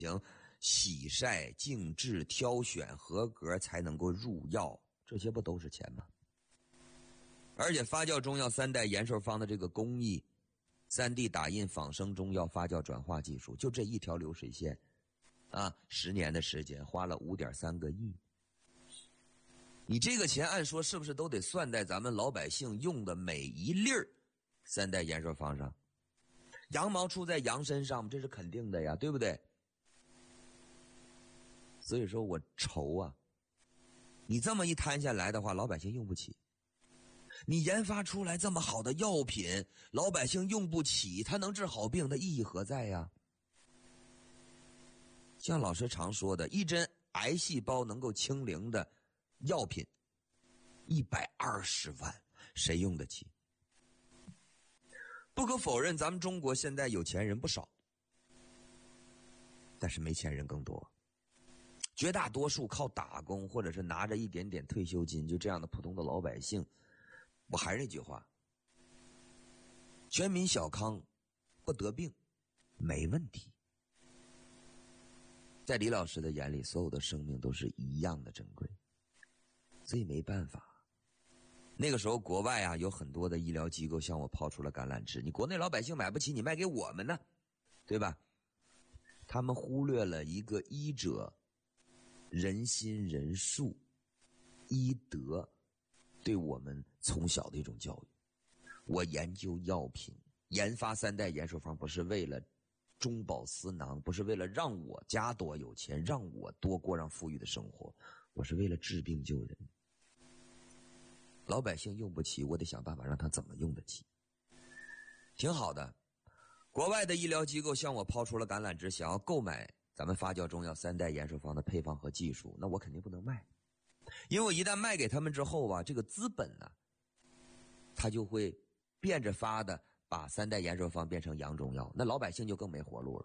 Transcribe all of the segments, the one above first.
行洗晒、静置、挑选合格才能够入药，这些不都是钱吗？而且发酵中药3代延寿方的这个工艺，3D 打印仿生中药发酵转化技术，就这一条流水线，10年的时间花了5.3个亿。你这个钱按说是不是都得算在咱们老百姓用的每一粒儿3代延寿方上？羊毛出在羊身上，这是肯定的呀，对不对？所以说我愁啊，你这么一摊下来的话，老百姓用不起。你研发出来这么好的药品，老百姓用不起，它能治好病的意义何在呀？像老师常说的，一针癌细胞能够清零的药品120万，谁用得起？不可否认，咱们中国现在有钱人不少，但是没钱人更多。绝大多数靠打工或者是拿着一点点退休金，就这样的普通的老百姓，我还是那句话，全民小康不得病没问题。在李老师的眼里，所有的生命都是一样的珍贵，所以没办法。那个时候国外有很多的医疗机构向我抛出了橄榄枝，你国内老百姓买不起，你卖给我们呢，对吧？他们忽略了一个医者人心仁术医德对我们从小的一种教育。我研究药品，研发3代延寿方，不是为了中饱私囊，不是为了让我家多有钱，让我多过上富裕的生活，我是为了治病救人。老百姓用不起，我得想办法让他怎么用得起。挺好的，国外的医疗机构向我抛出了橄榄枝，想要购买咱们发酵中药3代延寿方的配方和技术，那我肯定不能卖，因为我一旦卖给他们之后这个资本他就会变着法的把3代延寿方变成洋中药，那老百姓就更没活路了。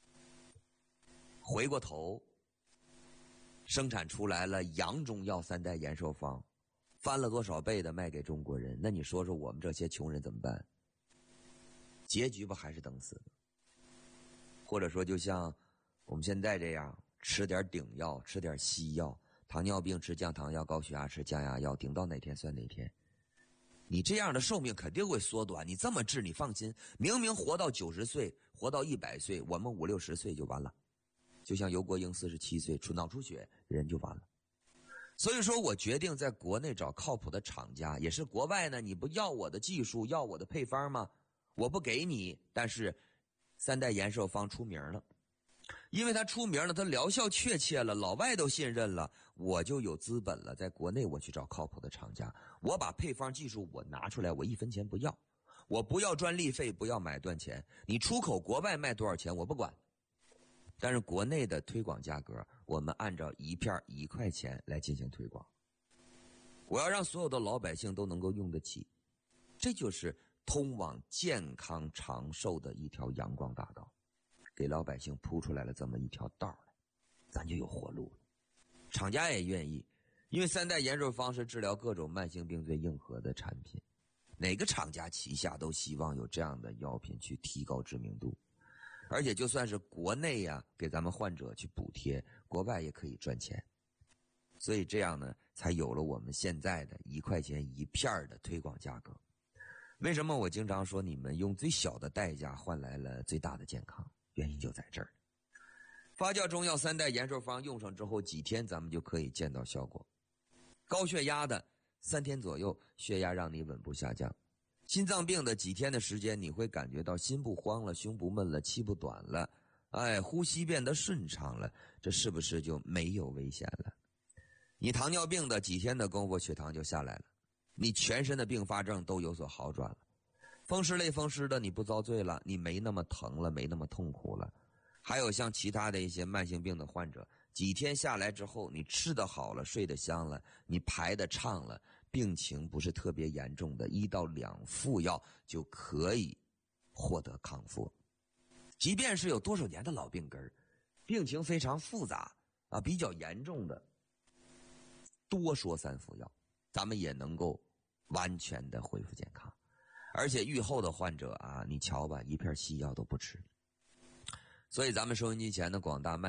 回过头生产出来了洋中药3代延寿方，翻了多少倍的卖给中国人，那你说说我们这些穷人怎么办？结局不还是等死的？或者说就像我们现在这样，吃点顶药，吃点西药，糖尿病吃降糖药，高血压吃降压药，顶到哪天算哪天。你这样的寿命肯定会缩短，你这么治你放心，明明活到90岁，活到100岁，我们50、60岁就完了。就像尤国英47岁脑出血人就完了。所以说我决定在国内找靠谱的厂家，也是国外呢，你不要我的技术，要我的配方吗？我不给你，但是3代延寿方出名了，因为它出名了，它疗效确切了，老外都信任了，我就有资本了。在国内我去找靠谱的厂家，我把配方技术我拿出来，我1分钱不要，我不要专利费，不要买断钱，你出口国外卖多少钱我不管，但是国内的推广价格我们按照一片1块钱来进行推广，我要让所有的老百姓都能够用得起，这就是通往健康长寿的一条阳光大道，给老百姓铺出来了这么一条道来，咱就有活路了。厂家也愿意，因为3代延寿方是治疗各种慢性病最硬核的产品，哪个厂家旗下都希望有这样的药品去提高知名度，而且就算是国内给咱们患者去补贴，国外也可以赚钱。所以这样呢，才有了我们现在的1块钱1片的推广价格。为什么我经常说你们用最小的代价换来了最大的健康？原因就在这儿。发酵中药3代延寿方用上之后几天咱们就可以见到效果。高血压的3天左右血压让你稳步下降，心脏病的几天的时间你会感觉到心不慌了，胸不闷了，气不短了，呼吸变得顺畅了，这是不是就没有危险了？你糖尿病的几天的功夫血糖就下来了，你全身的并发症都有所好转了，风湿类风湿的你不遭罪了，你没那么疼了，没那么痛苦了。还有像其他的一些慢性病的患者，几天下来之后，你吃得好了，睡得香了，你排得畅了，病情不是特别严重的，1到2副药就可以获得康复。即便是有多少年的老病根，病情非常复杂比较严重的，多说3副药，咱们也能够完全的恢复健康。而且愈后的患者你瞧吧，一片西药都不吃。 所以咱们收音机前的广大